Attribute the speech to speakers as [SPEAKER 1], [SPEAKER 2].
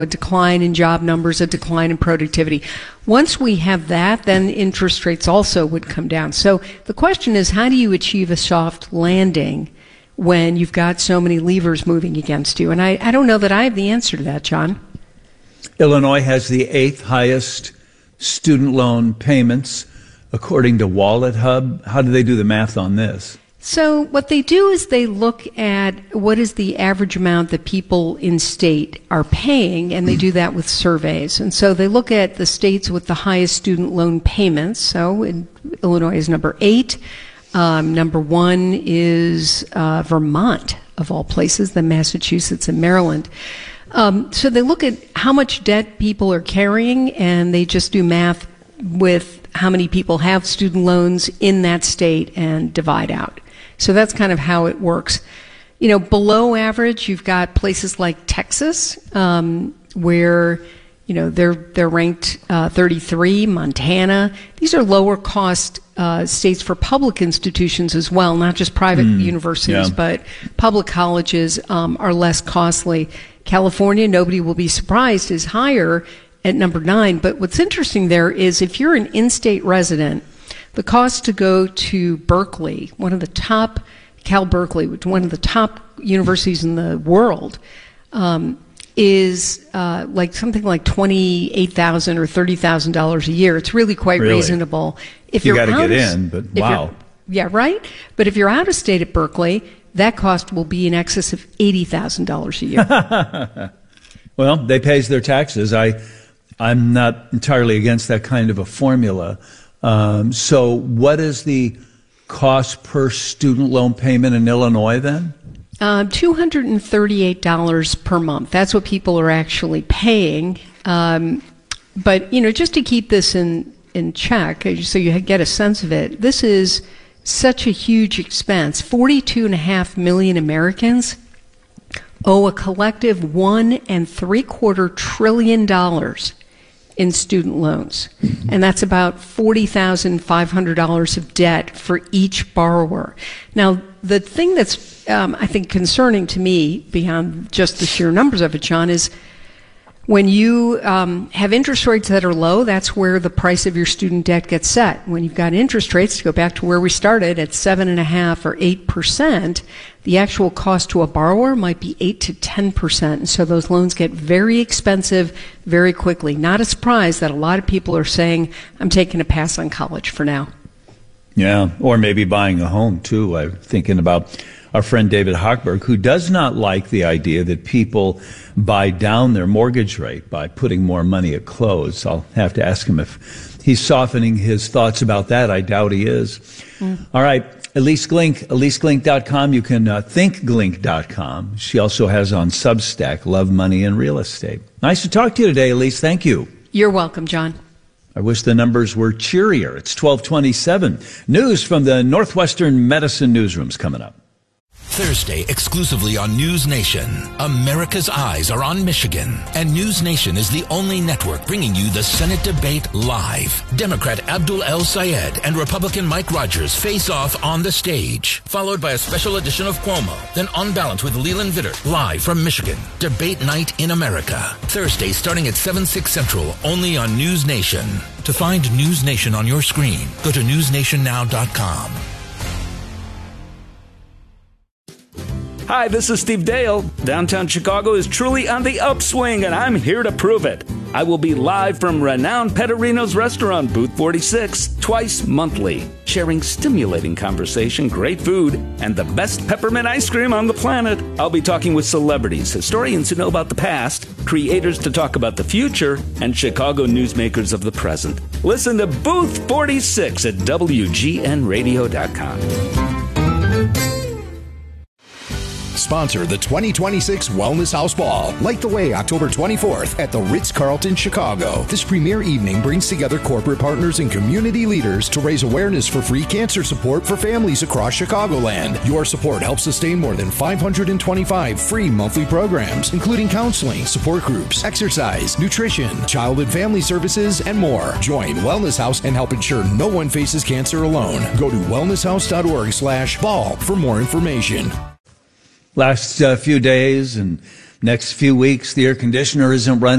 [SPEAKER 1] a decline in job numbers, a decline in productivity. Once we have that, then interest rates also would come down. So the question is, how do you achieve a soft landing when you've got so many levers moving against you? And I don't know that I have the answer to that, John.
[SPEAKER 2] Illinois has the 8th highest student loan payments, according to Wallet Hub. How do they do the math on this?
[SPEAKER 1] So what they do is they look at what is the average amount that people in state are paying, and they do that with surveys. And so they look at the states with the highest student loan payments. So Illinois is number 8. Number 1 is Vermont, of all places, then Massachusetts and Maryland. So they look at how much debt people are carrying, and they just do math with how many people have student loans in that state and divide out. So that's kind of how it works. You know, below average, you've got places like Texas, where, you know, they're ranked 33, Montana. These are lower cost states for public institutions as well, not just private universities, but public colleges are less costly. California, nobody will be surprised, is higher at number 9. But what's interesting there is if you're an in-state resident, the cost to go to Berkeley, one of the top, Cal Berkeley, which is one of the top universities in the world, is like something like $28,000 or $30,000 a year. It's really quite reasonable. If
[SPEAKER 2] you got to get in, but wow.
[SPEAKER 1] Yeah, right? But if you're out of state at Berkeley, that cost will be in excess of $80,000 a year.
[SPEAKER 2] Well, they pays their taxes. I'm not entirely against that kind of a formula. So what is the cost per student loan payment in Illinois then?
[SPEAKER 1] $238 per month. That's what people are actually paying. But, you know, just to keep this in check, so you get a sense of it, this is such a huge expense. 42.5 million Americans owe a collective $1.75 trillion in student loans. And that's about $40,500 of debt for each borrower. Now, the thing that's, I think, concerning to me, beyond just the sheer numbers of it, John, is when you have interest rates that are low, that's where the price of your student debt gets set. When you've got interest rates, to go back to where we started, at 7.5% or 8%, the actual cost to a borrower might be 8 to 10%. And so those loans get very expensive very quickly. Not a surprise that a lot of people are saying, I'm taking a pass on college for now.
[SPEAKER 2] Yeah, or maybe buying a home, too. I'm thinking about our friend David Hochberg, who does not like the idea that people buy down their mortgage rate by putting more money at close. I'll have to ask him if he's softening his thoughts about that. I doubt he is. All right, Elise Glink, EliseGlink.com. You can thinkglink.com. She also has on Substack, Love, Money, and Real Estate. Nice to talk to you today, Elise. Thank you.
[SPEAKER 1] You're welcome, John.
[SPEAKER 2] I wish the numbers were cheerier. It's 1227. News from the Northwestern Medicine newsrooms coming up.
[SPEAKER 3] Thursday, exclusively on News Nation, America's eyes are on Michigan, and News Nation is the only network bringing you the Senate debate live. Democrat Abdul El-Sayed and Republican Mike Rogers face off on the stage, followed by a special edition of Cuomo, then On Balance with Leland Vittert, live from Michigan. Debate night in America. Thursday, starting at 7/6 Central, only on News Nation. To find News Nation on your screen, go to newsnationnow.com.
[SPEAKER 4] Hi, this is Steve Dale. Downtown Chicago is truly on the upswing, and I'm here to prove it. I will be live from renowned Pettorino's restaurant, Booth 46, twice monthly, sharing stimulating conversation, great food, and the best peppermint ice cream on the planet. I'll be talking with celebrities, historians who know about the past, creators to talk about the future, and Chicago newsmakers of the present. Listen to Booth 46 at WGNradio.com.
[SPEAKER 5] Sponsor the 2026 Wellness House Ball. Light the way October 24th at the Ritz-Carlton, Chicago. This premier evening brings together corporate partners and community leaders to raise awareness for free cancer support for families across Chicagoland. Your support helps sustain more than 525 free monthly programs, including counseling, support groups, exercise, nutrition, child and family services, and more. Join Wellness House and help ensure no one faces cancer alone. Go to wellnesshouse.org/ball for more information.
[SPEAKER 2] Last few days and Next few weeks, the air conditioner isn't running.